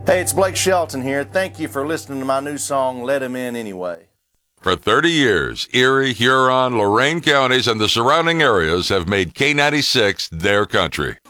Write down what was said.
Hey, it's Blake Shelton here. Thank you for listening to my new song, Let 'Em In Anyway. For 30 years, Erie, Huron, Lorain counties, and the surrounding areas have made K96 their country.